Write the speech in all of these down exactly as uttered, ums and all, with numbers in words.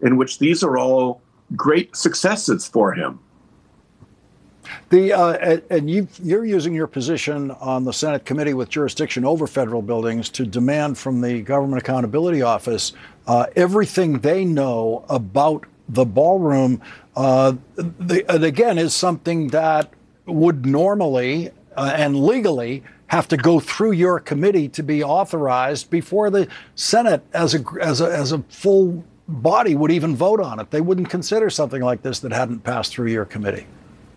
in which these are all great successes for him. The uh, and you you're using your position on the Senate committee with jurisdiction over federal buildings to demand from the Government Accountability Office uh, everything they know about the ballroom. Uh, the, and again, is something that would normally uh, and legally have to go through your committee to be authorized before the Senate, as a as a as a full body, would even vote on it. They wouldn't consider something like this that hadn't passed through your committee.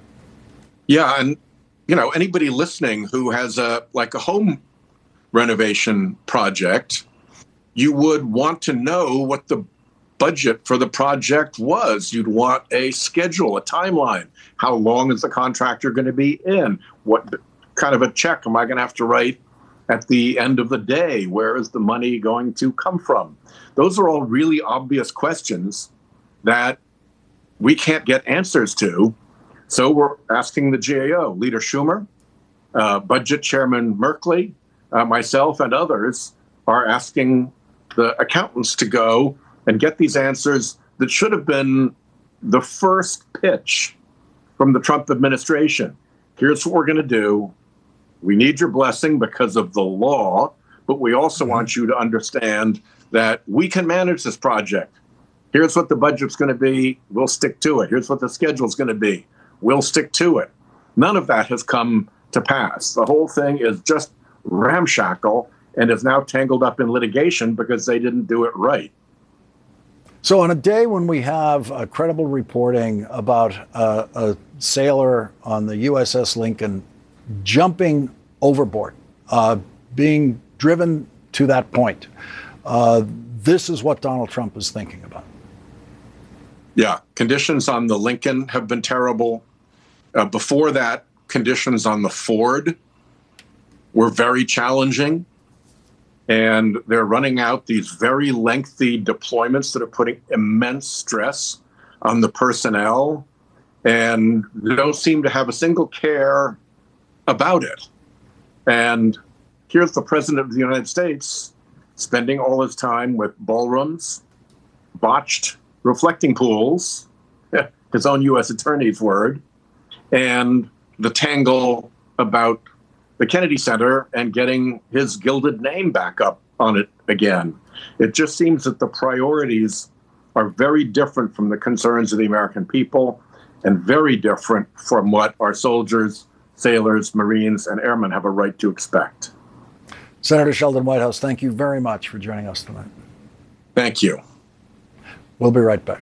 Yeah, and you know, anybody listening who has a like a home renovation project, you would want to know what the budget for the project was. You'd want a schedule, a timeline. How long is the contractor going to be in? What kind of a check am I going to have to write at the end of the day? Where is the money going to come from? Those are all really obvious questions that we can't get answers to. So we're asking the G A O, Leader Schumer, uh, Budget Chairman Merkley, uh, myself, and others are asking the accountants to go and get these answers that should have been the first pitch from the Trump administration. Here's what we're going to do. We need your blessing because of the law, but we also mm-hmm. want you to understand that we can manage this project. Here's what the budget's going to be. We'll stick to it. Here's what the schedule's going to be. We'll stick to it. None of that has come to pass. The whole thing is just ramshackle and is now tangled up in litigation because they didn't do it right. So on a day when we have uh, credible reporting about uh, a sailor on the U S S Lincoln jumping overboard, uh, being driven to that point, uh, this is what Donald Trump is thinking about. Yeah, conditions on the Lincoln have been terrible. Uh, before that, conditions on the Ford were very challenging. And they're running out these very lengthy deployments that are putting immense stress on the personnel. And they don't seem to have a single care about it. And here's the President of the United States spending all his time with ballrooms, botched reflecting pools, his own U S attorney's word, and the tangle about the Kennedy Center and getting his gilded name back up on it again. It just seems that the priorities are very different from the concerns of the American people and very different from what our soldiers, sailors, Marines, and airmen have a right to expect. Senator Sheldon Whitehouse, thank you very much for joining us tonight. Thank you. We'll be right back.